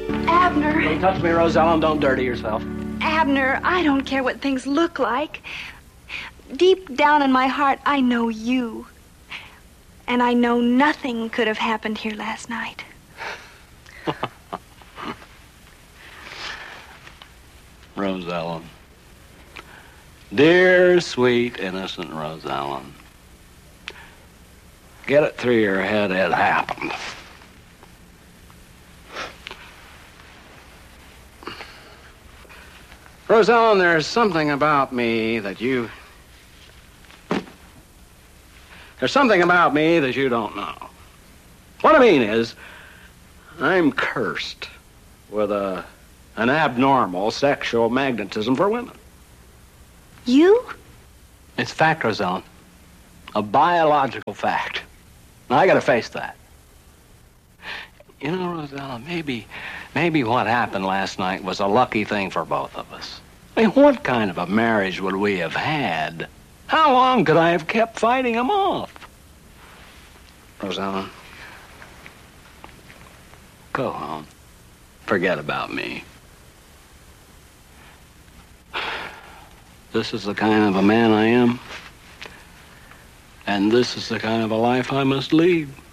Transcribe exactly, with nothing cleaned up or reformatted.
Abner. Don't touch me, Rosella, and don't dirty yourself. Abner, I don't care what things look like. Deep down in my heart, I know you. And I know nothing could have happened here last night. Rosella. Dear, sweet, innocent Rosella. Get it through your head, it happened. Rosella, there's something about me that you... There's something about me that you don't know. What I mean is, I'm cursed with a, an abnormal sexual magnetism for women. You? It's fact, Rosella. A biological fact. Now, I gotta face that. You know, Rosella, maybe, maybe what happened last night was a lucky thing for both of us. I mean, what kind of a marriage would we have had? How long could I have kept fighting him off? Rosella, go home. Forget about me. This is the kind of a man I am. And this is the kind of a life I must lead.